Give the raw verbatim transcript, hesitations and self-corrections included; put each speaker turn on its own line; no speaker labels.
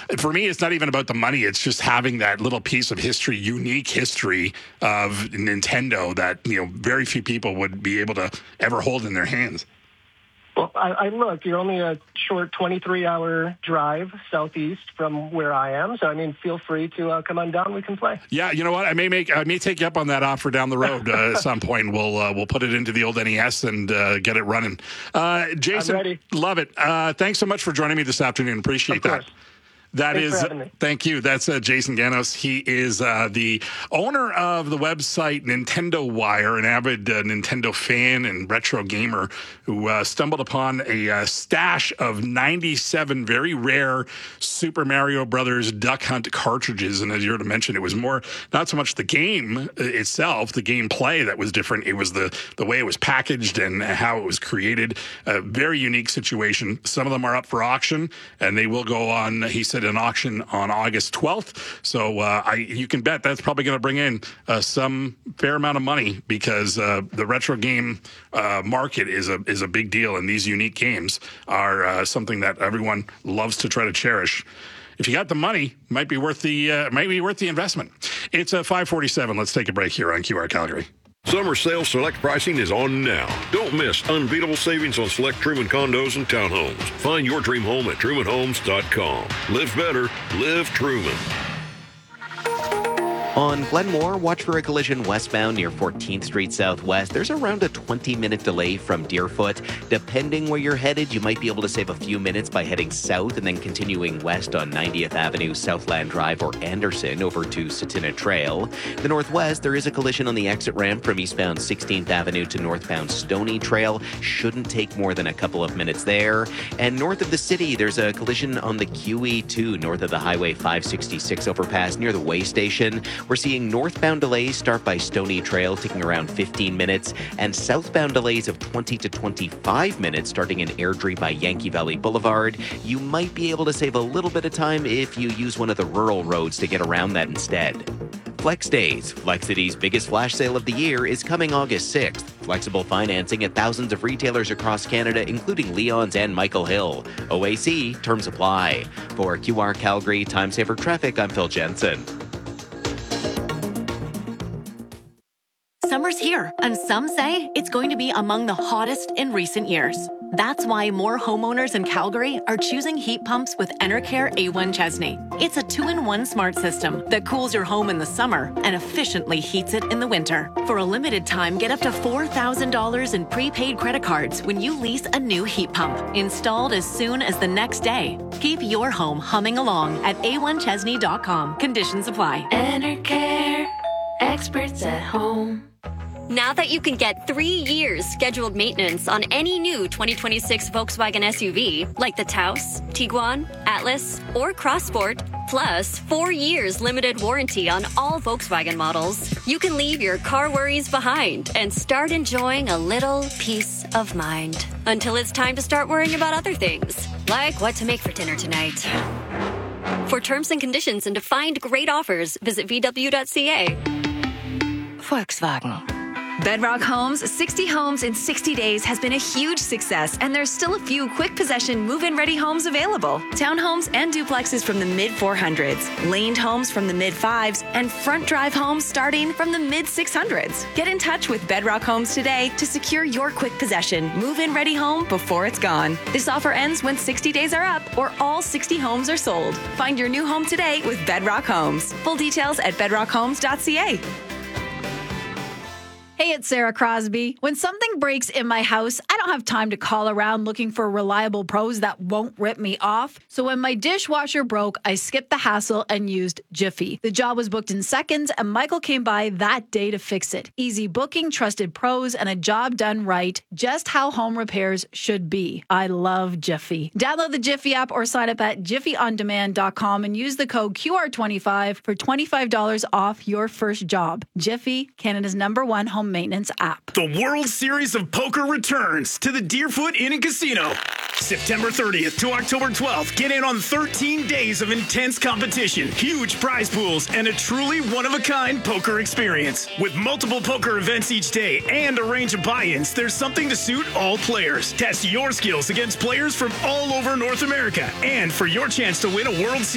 for me, it's not even about the money. It's just having that little piece of history, unique history of Nintendo that, you know, very few people would be able to ever hold in their hands.
Well, I, I look, you're only a short twenty-three hour drive southeast from where I am. So, I mean, feel free to uh, come on down. We can play.
Yeah, you know what? I may make I may take you up on that offer down the road uh, at some point. We'll uh, we'll put it into the old N E S and uh, get it running. Uh, Jason,
I'm ready.
Love it. Uh, thanks so much for joining me this afternoon. Appreciate
Of course.
that. That
Thanks
is,
for having me.
Thank you. That's uh, Jason Ganos. He is uh, the owner of the website Nintendo Wire, an avid uh, Nintendo fan and retro gamer who uh, stumbled upon a uh, stash of ninety-seven very rare Super Mario Brothers Duck Hunt cartridges. And as you heard him mention, it was more, not so much the game itself, the gameplay that was different. It was the, the way it was packaged and how it was created. A very unique situation. Some of them are up for auction, and they will go on, he said, an auction on August twelfth. So uh, I, you can bet that's probably going to bring in uh, some fair amount of money because uh, the retro game uh, market is a is a big deal, and these unique games are uh, something that everyone loves to try to cherish. If you got the money, might be worth the uh, might be worth the investment. It's a uh, five forty-seven. Let's take a break here on Q R Calgary.
Summer sale select pricing is on now. Don't miss unbeatable savings on select Truman condos and townhomes. Find your dream home at truman homes dot com. Live better, live Truman.
On Glenmore, watch for a collision westbound near fourteenth Street Southwest. There's around a twenty-minute delay from Deerfoot. Depending where you're headed, you might be able to save a few minutes by heading south and then continuing west on ninetieth Avenue, Southland Drive, or Anderson over to Satina Trail. The northwest, there is a collision on the exit ramp from eastbound sixteenth Avenue to northbound Stony Trail. Shouldn't take more than a couple of minutes there. And north of the city, there's a collision on the Q E two north of the Highway five sixty-six overpass near the way station. We're seeing northbound delays start by Stony Trail, taking around fifteen minutes, and southbound delays of twenty to twenty-five minutes starting in Airdrie by Yankee Valley Boulevard. You might be able to save a little bit of time if you use one of the rural roads to get around that instead. Flex Days, Flexity's biggest flash sale of the year, is coming August sixth. Flexible financing at thousands of retailers across Canada, including Leon's and Michael Hill. O A C, terms apply. For Q R Calgary Time Saver Traffic, I'm Phil Jensen.
Summer's here, and some say it's going to be among the hottest in recent years. That's why more homeowners in Calgary are choosing heat pumps with Enercare A one Chesney. It's a two-in-one smart system that cools your home in the summer and efficiently heats it in the winter. For a limited time, get up to four thousand dollars in prepaid credit cards when you lease a new heat pump, installed as soon as the next day. Keep your home humming along at A one Chesney dot com. Conditions apply.
Enercare, experts at home.
Now that you can get three years scheduled maintenance on any new twenty twenty-six Volkswagen S U V, like the Taos, Tiguan, Atlas, or Crossport, plus four years limited warranty on all Volkswagen models, you can leave your car worries behind and start enjoying a little peace of mind. Until it's time to start worrying about other things, like what to make for dinner tonight. For terms and conditions and to find great offers, visit v w dot c a.
Volkswagen. Bedrock Homes, sixty homes in sixty days has been a huge success, and there's still a few quick possession move-in ready homes available. Townhomes and duplexes from the mid four hundreds, laned homes from the mid fives, and front drive homes starting from the mid six hundreds. Get in touch with Bedrock Homes today to secure your quick possession move-in ready home before it's gone. This offer ends when sixty days are up or all sixty homes are sold. Find your new home today with Bedrock Homes. Full details at bedrock homes dot c a.
Hey, it's Sarah Crosby. When something breaks in my house, I don't have time to call around looking for reliable pros that won't rip me off. So when my dishwasher broke, I skipped the hassle and used Jiffy. The job was booked in seconds, and Michael came by that day to fix it. Easy booking, trusted pros, and a job done right, just how home repairs should be. I love Jiffy. Download the Jiffy app or sign up at jiffy on demand dot com and use the code Q R twenty-five for twenty-five dollars off your first job. Jiffy, Canada's number one home maintenance app.
The World Series of Poker returns to the Deerfoot Inn and Casino. September thirtieth to October twelfth. Get in on thirteen days of intense competition, huge prize pools, and a truly one-of-a-kind poker experience. With multiple poker events each day and a range of buy-ins, there's something to suit all players. Test your skills against players from all over North America. And for your chance to win a World Series